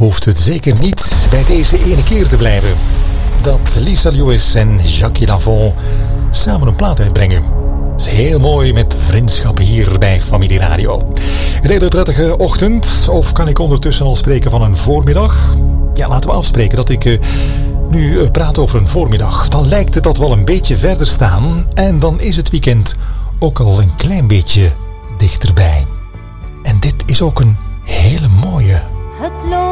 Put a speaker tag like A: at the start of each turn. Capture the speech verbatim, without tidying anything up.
A: hoeft het zeker niet bij deze ene keer te blijven dat Lisa Lewis en Jackie Lavon samen een plaat uitbrengen. Het is heel mooi met vriendschap hier bij Familie Radio. Een hele prettige ochtend, of kan ik ondertussen al spreken van een voormiddag? Ja, laten we afspreken dat ik uh, nu uh, praat over een voormiddag. Dan lijkt het dat wel een beetje verder staan en dan is het weekend ook al een klein beetje dichterbij. En dit is ook een hele mooie.
B: Het